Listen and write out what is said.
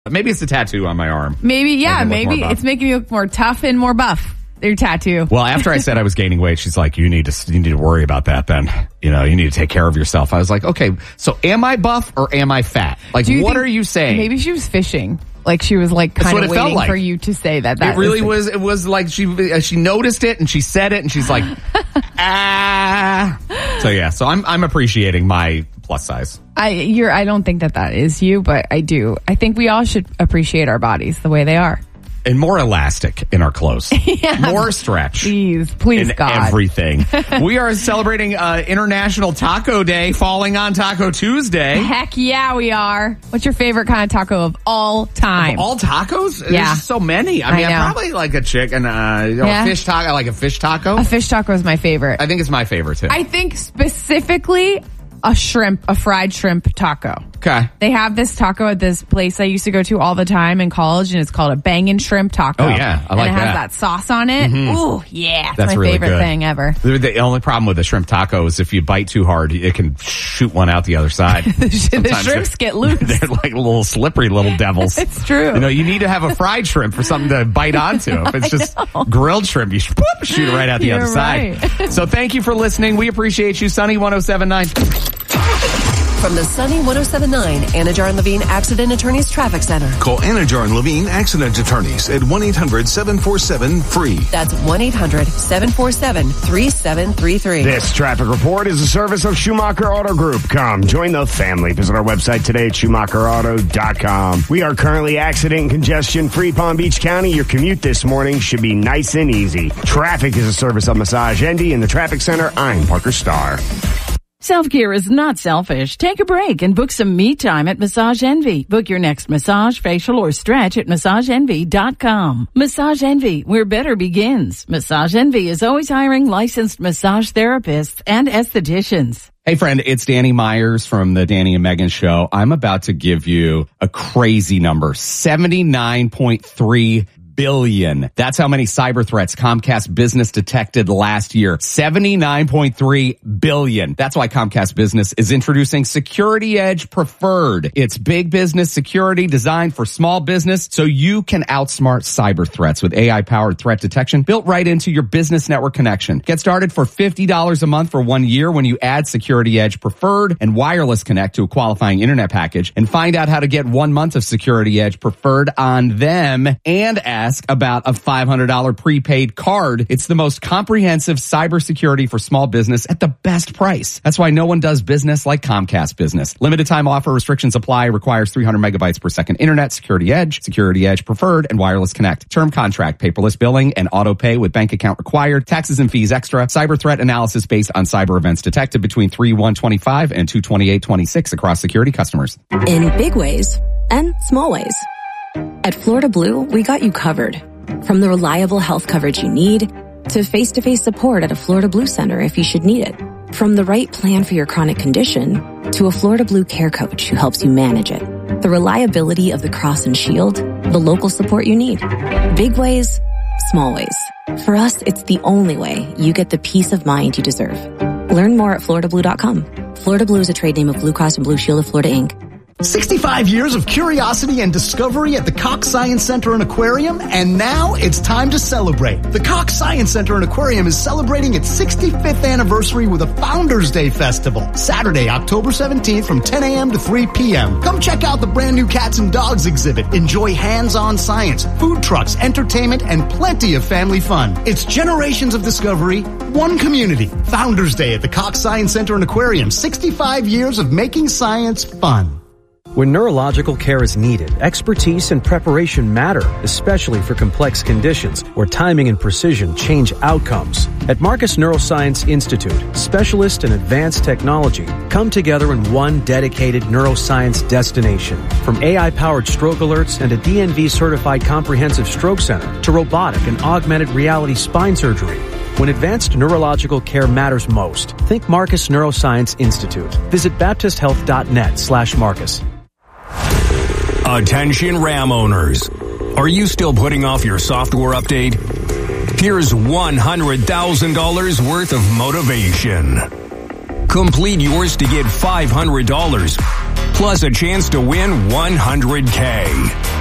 Maybe it's a tattoo on my arm. Maybe it's making you look more tough and more buff. Your tattoo. Well, after I said I was gaining weight, she's like, you need to worry about that then. You need to take care of yourself. I was like, okay, so am I buff or am I fat? Like, what are you saying? Maybe she was fishing. Like she was like kind of waiting for you to say that. It really was. It was like she noticed it and she said it and she's like, ah. So yeah. So I'm appreciating my plus size. I don't think that is you, but I do. I think we all should appreciate our bodies the way they are. And more elastic in our clothes. Yeah. More stretch. Please, in God. Everything. We are celebrating International Taco Day, falling on Taco Tuesday. Heck yeah, we are. What's your favorite kind of taco of all time? Of all tacos? Yeah. There's so many. I probably like a chicken, fish taco. I like a fish taco. A fish taco is my favorite. I think it's my favorite too. I think specifically a fried shrimp taco. Okay. They have this taco at this place I used to go to all the time in college, and it's called a bangin' shrimp taco. Oh, yeah. I like that. And it has that sauce on it. Mm-hmm. Ooh, yeah. That's my really favorite thing ever. The only problem with the shrimp taco is if you bite too hard, it can shoot one out the other side. the shrimps get loose. They're like little slippery little devils. It's true. You need to have a fried shrimp for something to bite onto. If it's just grilled shrimp, you shoot it right out the other side. So thank you for listening. We appreciate you, Sunny 107.9. From the Sunny 107.9 Anajar and Levine Accident Attorneys Traffic Center. Call Anajar and Levine Accident Attorneys at 1-800-747-FREE. That's 1-800-747-3733. This traffic report is a service of Schumacher Auto Group. Come, join the family. Visit our website today at SchumacherAuto.com. We are currently accident and congestion-free Palm Beach County. Your commute this morning should be nice and easy. Traffic is a service of Massage Envy in the Traffic Center. I'm Parker Starr. Self-care is not selfish. Take a break and book some me time at Massage Envy. Book your next massage, facial, or stretch at MassageEnvy.com. Massage Envy, where better begins. Massage Envy is always hiring licensed massage therapists and estheticians. Hey friend, it's Danny Myers from the Danny and Megan Show. I'm about to give you a crazy number, 79.3 billion. That's how many cyber threats Comcast Business detected last year. 79.3 billion. That's why Comcast Business is introducing Security Edge Preferred. It's big business security designed for small business so you can outsmart cyber threats with AI-powered threat detection built right into your business network connection. Get started for $50 a month for 1 year when you add Security Edge Preferred and Wireless Connect to a qualifying internet package, and find out how to get 1 month of Security Edge Preferred on them and ask about a $500 prepaid card. It's the most comprehensive cybersecurity for small business at the best price. That's why no one does business like Comcast Business. Limited time offer, restrictions apply, requires 300 megabytes per second internet, Security Edge Preferred, and Wireless Connect. Term contract, paperless billing, and auto pay with bank account required. Taxes and fees extra. Cyber threat analysis based on cyber events detected between 3/1/25 and 2/28/26 across security customers. In big ways and small ways. At Florida Blue, we got you covered. From the reliable health coverage you need to face-to-face support at a Florida Blue Center if you should need it. From the right plan for your chronic condition to a Florida Blue care coach who helps you manage it. The reliability of the Cross and Shield, the local support you need. Big ways, small ways. For us, it's the only way you get the peace of mind you deserve. Learn more at FloridaBlue.com. Florida Blue is a trade name of Blue Cross and Blue Shield of Florida, Inc. 65 years of curiosity and discovery at the Cox Science Center and Aquarium, and now it's time to celebrate. The Cox Science Center and Aquarium is celebrating its 65th anniversary with a Founders Day Festival, Saturday, October 17th from 10 a.m. to 3 p.m. Come check out the brand new Cats and Dogs exhibit. Enjoy hands-on science, food trucks, entertainment, and plenty of family fun. It's generations of discovery, one community. Founders Day at the Cox Science Center and Aquarium, 65 years of making science fun. When neurological care is needed, expertise and preparation matter, especially for complex conditions where timing and precision change outcomes. At Marcus Neuroscience Institute, specialists in advanced technology come together in one dedicated neuroscience destination. From AI-powered stroke alerts and a DNV-certified comprehensive stroke center to robotic and augmented reality spine surgery. When advanced neurological care matters most, think Marcus Neuroscience Institute. Visit BaptistHealth.net/Marcus. Attention Ram owners. Are you still putting off your software update? Here's $100,000 worth of motivation. Complete yours to get $500, plus a chance to win $100K.